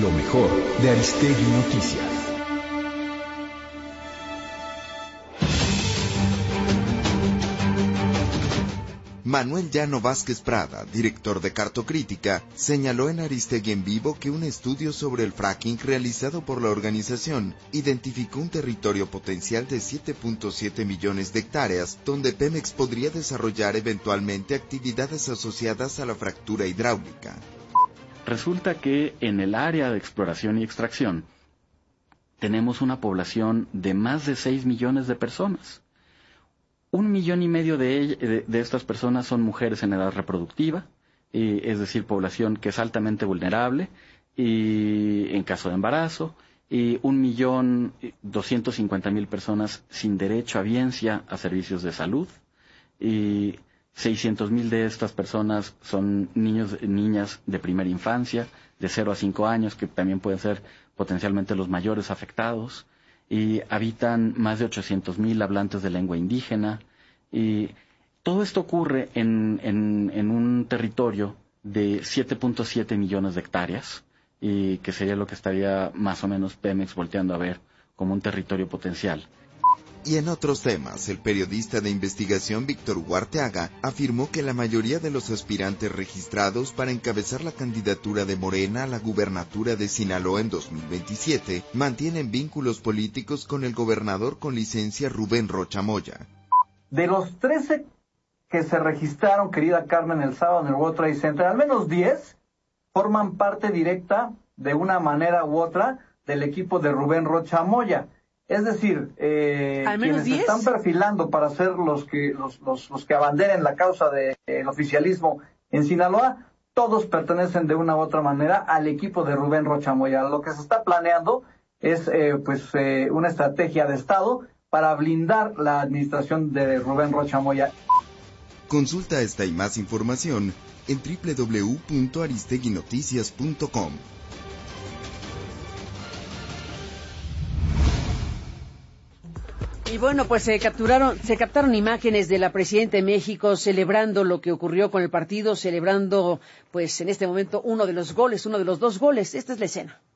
Lo mejor de Aristegui Noticias. Manuel Llano Vázquez Prada, director de Cartocrítica, señaló en Aristegui en Vivo que un estudio sobre el fracking realizado por la organización identificó un territorio potencial de 7.7 millones de hectáreas, donde Pemex podría desarrollar eventualmente actividades asociadas a la fractura hidráulica. Resulta que en el área de exploración y extracción tenemos una población de más de 6 millones de personas. 1,5 millones de estas personas son mujeres en edad reproductiva, es decir, población que es altamente vulnerable y en caso de embarazo, y 1,250,000 personas sin derecho a biencia a servicios de salud, y 600,000 de estas personas son niños y niñas de primera infancia, de 0 a 5 años, que también pueden ser potencialmente los mayores afectados, y habitan más de 800,000 hablantes de lengua indígena, y todo esto ocurre en un territorio de 7.7 millones de hectáreas, y que sería lo que estaría más o menos Pemex volteando a ver como un territorio potencial. Y en otros temas, el periodista de investigación Víctor Huarteaga afirmó que la mayoría de los aspirantes registrados para encabezar la candidatura de Morena a la gubernatura de Sinaloa en 2027 mantienen vínculos políticos con el gobernador con licencia Rubén Rocha Moya. De los 13 que se registraron, querida Carmen, el sábado en el World Trade Center, al menos 10 forman parte directa, de una manera u otra, del equipo de Rubén Rocha Moya. Es decir, quienes se están perfilando para ser los que abanderen la causa del oficialismo en Sinaloa, todos pertenecen de una u otra manera al equipo de Rubén Rocha Moya. Lo que se está planeando es una estrategia de Estado para blindar la administración de Rubén Rocha Moya. Consulta esta y más información en www.aristeguinoticias.com. Y bueno, pues se captaron imágenes de la presidenta de México celebrando lo que ocurrió con el partido, celebrando pues en este momento uno de los 2 goles. Esta es la escena.